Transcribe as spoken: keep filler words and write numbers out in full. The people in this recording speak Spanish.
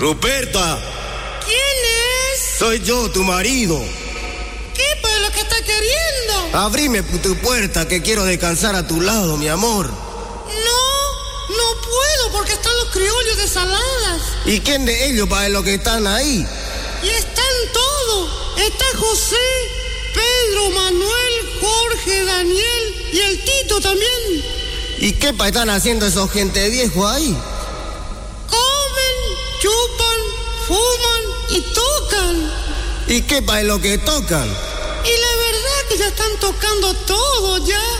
Ruperta. ¿Quién es? Soy yo, tu marido. ¿Qué pues lo que está queriendo? Abrime tu puerta que quiero descansar a tu lado, mi amor. No, no puedo porque están los criollos de Saladas. ¿Y quién de ellos para los que están ahí? Y están todos. Está José, Pedro, Manuel, Jorge, Daniel y el Tito también. ¿Y qué pa' están haciendo esos gente viejo ahí? Comen, chupan, fuman y tocan. ¿Y qué pa' es lo que tocan? Y la verdad que ya están tocando todo ya.